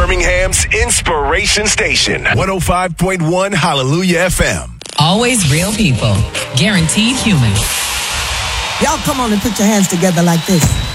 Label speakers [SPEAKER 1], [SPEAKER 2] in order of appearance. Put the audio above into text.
[SPEAKER 1] Birmingham's Inspiration Station. 105.1 Hallelujah FM.
[SPEAKER 2] Always real people. Guaranteed human.
[SPEAKER 3] Y'all come on and put your hands together like this.